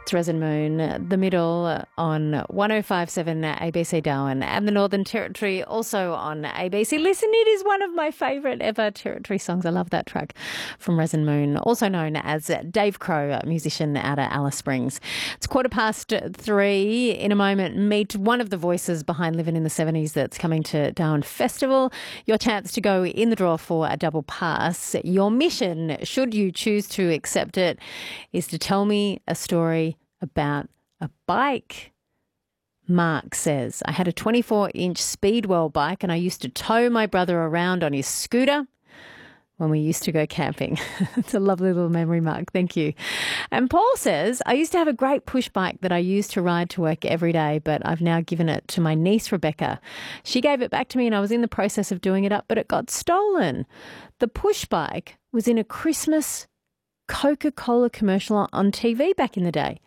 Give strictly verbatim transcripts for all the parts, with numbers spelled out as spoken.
It's Resin Moon, the middle on one oh five point seven A B C Darwin and the Northern Territory, also on A B C. Listen, it is one of my favourite ever Territory songs. I love that track from Resin Moon, also known as Dave Crow, a musician out of Alice Springs. It's quarter past three. In a moment, meet one of the voices behind Living in the seventies that's coming to Darwin Festival. Your chance to go in the draw for a double pass. Your mission, should you choose to accept it, is to tell me a story about a bike. Mark says, I had a twenty-four inch Speedwell bike and I used to tow my brother around on his scooter when we used to go camping. It's a lovely little memory, Mark. Thank you. And Paul says, I used to have a great push bike that I used to ride to work every day, but I've now given it to my niece, Rebecca. She gave it back to me and I was in the process of doing it up, but it got stolen. The push bike was in a Christmas Coca-Cola commercial on T V back in the day.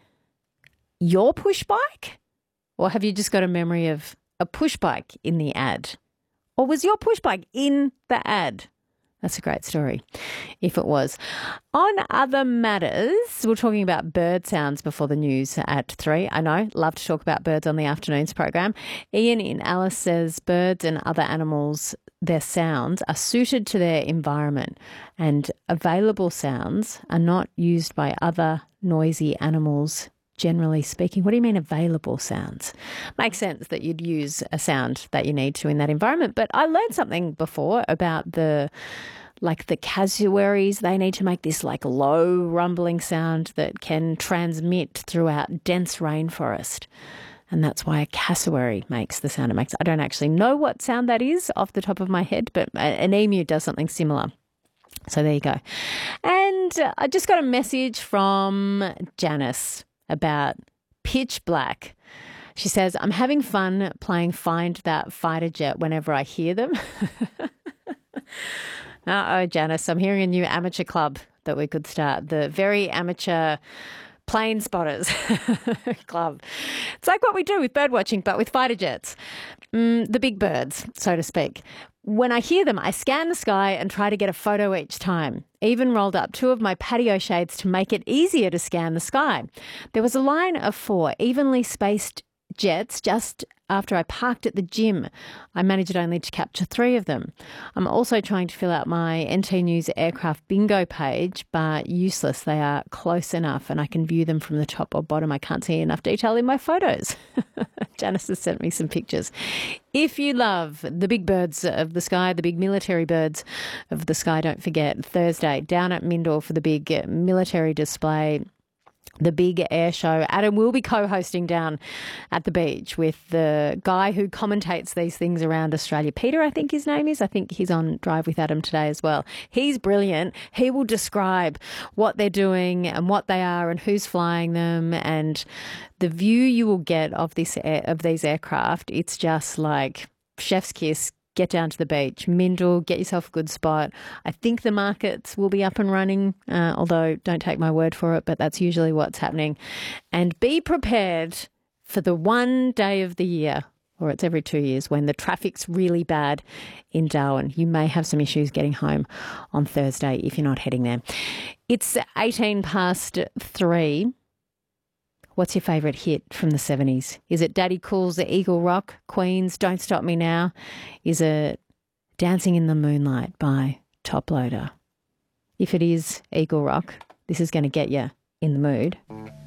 Your push bike? Or have you just got a memory of a push bike in the ad? Or was your push bike in the ad? That's a great story, if it was. On other matters, we're talking about bird sounds before the news at three. I know, love to talk about birds on the afternoons program. Ian in Alice says birds and other animals, their sounds are suited to their environment, and available sounds are not used by other noisy animals. Generally speaking. What do you mean available sounds? Makes sense that you'd use a sound that you need to in that environment. But I learned something before about the, like the cassowaries. They need to make this like low rumbling sound that can transmit throughout dense rainforest. And that's why a cassowary makes the sound it makes. I don't actually know what sound that is off the top of my head, but an emu does something similar. So there you go. And I just got a message from Janice about Pitch Black. She says, I'm having fun playing Find That Fighter Jet whenever I hear them. Uh-oh, Janice, I'm hearing a new amateur club that we could start, the Very Amateur Plane Spotters Club. It's like what we do with bird watching, but with fighter jets. Mm, the big birds, so to speak. When I hear them, I scan the sky and try to get a photo each time. Even rolled up two of my patio shades to make it easier to scan the sky. There was a line of four evenly spaced jets just after I parked at the gym. I managed only to capture three of them. I'm also trying to fill out my N T News aircraft bingo page, but useless. They are close enough and I can view them from the top or bottom. I can't see enough detail in my photos. Janice has sent me some pictures. If you love the big birds of the sky, the big military birds of the sky, don't forget Thursday down at Mindor for the big military display, the big air show. Adam will be co-hosting down at the beach with the guy who commentates these things around Australia. Peter, I think his name is. I think he's on Drive with Adam today as well. He's brilliant. He will describe what they're doing and what they are and who's flying them, and the view you will get of this air, of these aircraft. It's just like chef's kiss. Get down to the beach, Mindle, get yourself a good spot. I think the markets will be up and running, uh, although don't take my word for it, but that's usually what's happening. And be prepared for the one day of the year, or it's every two years, when the traffic's really bad in Darwin. You may have some issues getting home on Thursday if you're not heading there. It's eighteen past three. What's your favourite hit from the seventies? Is it Daddy Cool's The Eagle Rock, Queen's Don't Stop Me Now? Is it Dancing in the Moonlight by Top Loader? If it is Eagle Rock, this is going to get you in the mood.